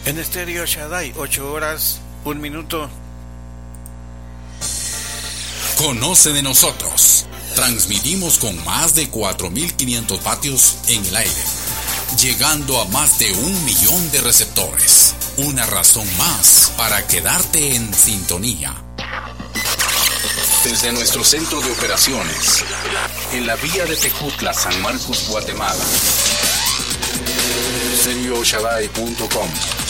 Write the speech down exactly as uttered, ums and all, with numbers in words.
En Estéreo Shaddai, ocho horas, un minuto. Conoce de nosotros. Transmitimos con más de cuatro mil quinientos vatios en el aire, llegando a más de un millón de receptores. Una razón más para quedarte en sintonía. Desde nuestro centro de operaciones, en la vía de Tejutla, San Marcos, Guatemala. Estéreo Shaddai punto com